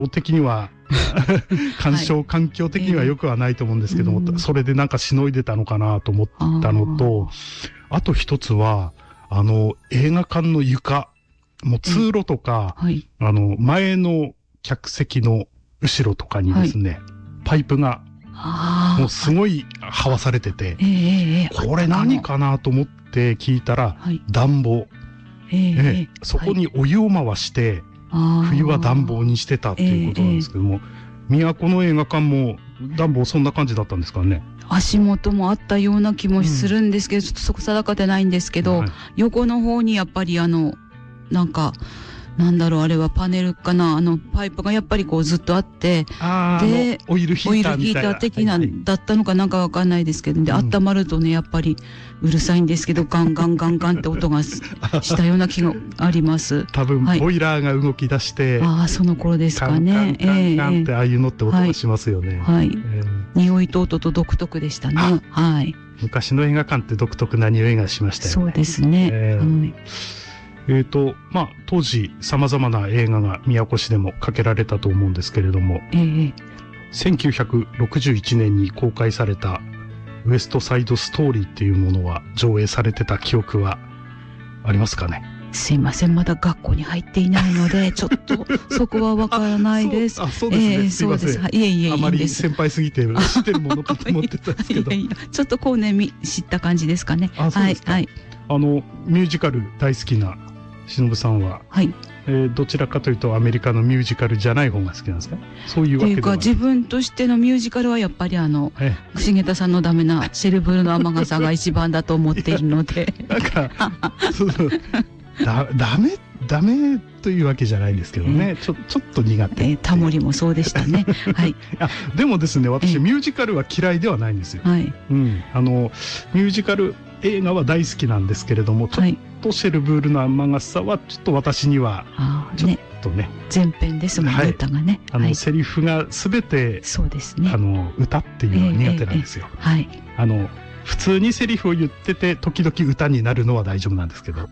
的には鑑賞環境的には良くはないと思うんですけども、それでなんかしのいでたのかなと思ったのと、あと一つは映画館の床、もう通路とか、前の客席の後ろとかにですね、パイプがもうすごいはわされてて、これ何かなと思って聞いたら、暖房、そこにお湯を回して冬は暖房にしてたっていうことなんですけども、都の映画館も暖房そんな感じだったんですかね。 足元もあったような気もするんですけど、ちょっとそこ定かでないんですけど、横の方にやっぱりなんかなんだろう、あれはパネルかな、パイプがやっぱりこうずっとあって、でオイルヒーターみたいな的なだったのかなんかわかんないですけど、で温まるとねやっぱりうるさいんですけど、ガンガンガンガンって音がしたような気があります。 多分ボイラーが動き出して、 その頃ですかね。 カンカンってああいうのって音がしますよね。 匂いと音と独特でしたね。 昔の映画館って独特な匂いがしましたよね。 そうですね。 当時様々な映画が宮古市でもかけられたと思うんですけれども、1961年に公開されたウエストサイドストーリーっていうものは上映されてた記憶はありますかね。 すいません、まだ学校に入っていないのでちょっとそこはわからないです。 そうですね、すいません。あまり先輩すぎて知ってるものかと思ってたんですけどちょっとこうね知った感じですかね。 ミュージカル大好きな忍さんは、どちらかというとアメリカのミュージカルじゃない方が好きなんですか。そういうわけではない。 自分としてのミュージカルはやっぱり重田さんのダメなシェルブルの雨傘が一番だと思っているのでなんかダメというわけじゃないんですけどね、ちょっと苦手。 タモリもそうでしたね。 でもですね、私ミュージカルは嫌いではないんですよ。ミュージカル映画は大好きなんですけれども、ちょっとシェルブールの雨傘はちょっと私にはちょっとね、 前編ですもんね、歌がね。 セリフがすべてそうですね、歌っていうのは苦手なんですよ。普通にセリフを言ってて時々歌になるのは大丈夫なんですけど。わ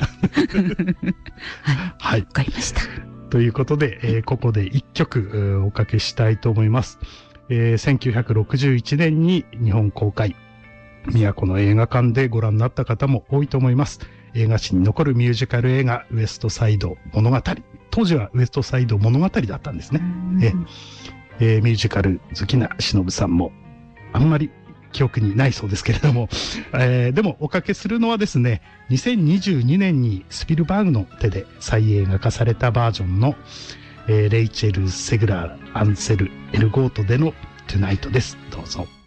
かりました。 ということで、ここで一曲おかけしたいと思います。1961年に日本公開、都の映画館でご覧になった方も多いと思います。映画史に残るミュージカル映画ウエストサイド物語。当時はウエストサイド物語だったんですね。ミュージカル好きな忍さんもあんまり記憶にないそうですけれども、でもおかけするのはですね、2022年にスピルバーグの手で再映画化されたバージョンの、レイチェル・セグラー、アンセル・エルゴートでのトゥナイトです。どうぞ。